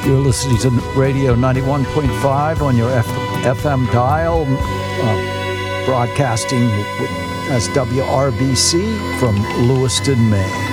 You're listening to Radio 91.5 on your FM dial, broadcasting as WRBC from Lewiston, Maine.